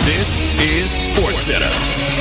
This is SportsCenter.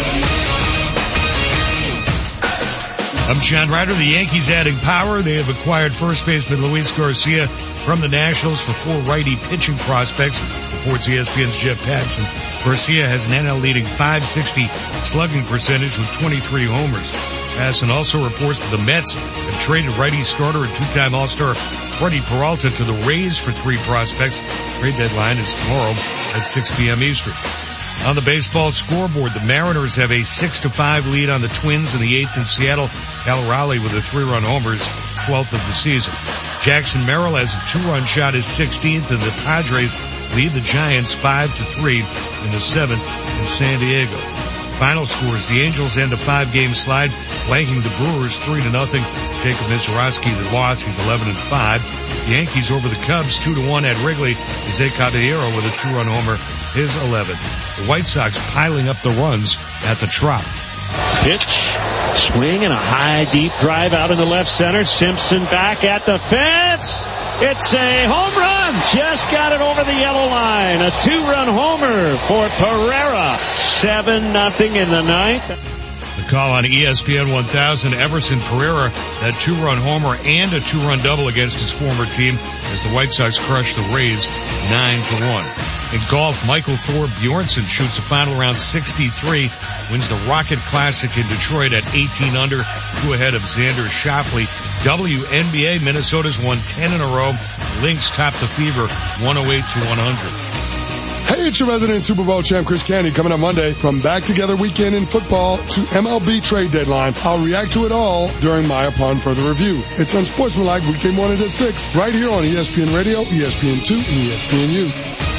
I'm John Ryder. The Yankees adding power. They have acquired first baseman Luis Garcia from the Nationals for 4 righty pitching prospects, reports ESPN's Jeff Passan. Garcia has an NL leading .560 slugging percentage with 23 homers. Passan also reports that the Mets have traded righty starter and 2-time All-Star Freddie Peralta to the Rays for 3 prospects. Trade deadline is tomorrow at 6 p.m. Eastern. On the baseball scoreboard, the Mariners have a 6-5 lead on the Twins in the 8th in Seattle. Cal Raleigh with a 3-run homers, 12th of the season. Jackson Merrill has a 2-run shot at 16th, and the Padres lead the Giants 5-3 in the 7th in San Diego. Final scores, the Angels end a 5-game slide, blanking the Brewers 3-0. Jacob Misiorowski, the loss, he's 11-5. The Yankees over the Cubs 2-1 at Wrigley. Jose Caballero with a 2-run homer, his 11th. The White Sox piling up the runs at the Trop. Pitch, swing, and a high, deep drive out in the left center. Simpson back at the fence. It's a home run. Just got it over the yellow line. A 2-run homer for Pereira. 7-0 in the 9th. The call on ESPN 1000, Everson Pereira, that 2-run homer and a 2-run double against his former team as the White Sox crush the Rays 9-1. In golf, Michael Thor Bjornsson shoots a final round 63, wins the Rocket Classic in Detroit at 18 under, 2 ahead of Xander Schauffele. WNBA, Minnesota's won 10 in a row. Lynx top the Fever 108-100. Hey, it's your resident Super Bowl champ Chris Canty coming up Monday. From back together weekend in football to MLB trade deadline, I'll react to it all during my Upon Further Review. It's Unsportsmanlike weekday mornings at 6 right here on ESPN Radio, ESPN2, and ESPNU.